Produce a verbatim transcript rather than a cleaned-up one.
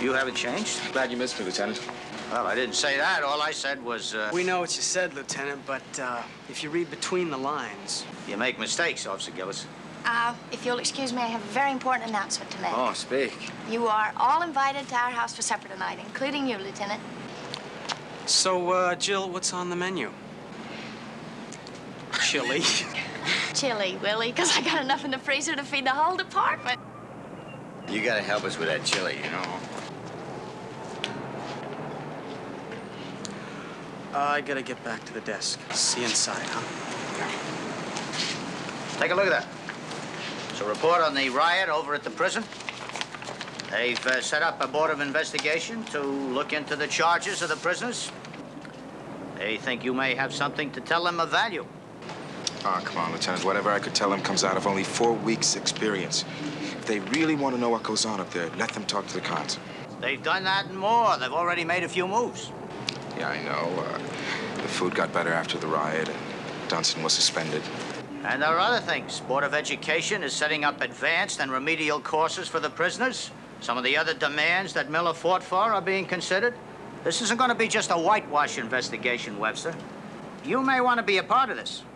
You haven't changed? Glad you missed me, Lieutenant. Well, I didn't say that. All I said was, uh... We know what you said, Lieutenant, but, uh, if you read between the lines... You make mistakes, Officer Gillis. Uh, if you'll excuse me, I have a very important announcement to make. Oh, speak. You are all invited to our house for supper tonight, including you, Lieutenant. So, uh, Jill, what's on the menu? Chili. Chili, Willie, because I got enough in the freezer to feed the whole department. You gotta help us with that chili, you know. Uh, I gotta get back to the desk. See you inside, huh? Take a look at that. It's a report on the riot over at the prison. They've uh, set up a board of investigation to look into the charges of the prisoners. They think you may have something to tell them of value. Oh, come on, Lieutenant. Whatever I could tell them comes out of only four weeks' experience. If they really want to know what goes on up there, let them talk to the cons. They've done that and more. They've already made a few moves. Yeah, I know. Uh, the food got better after the riot, and Dunson was suspended. And there are other things. Board of Education is setting up advanced and remedial courses for the prisoners. Some of the other demands that Miller fought for are being considered. This isn't going to be just a whitewash investigation, Webster. You may want to be a part of this.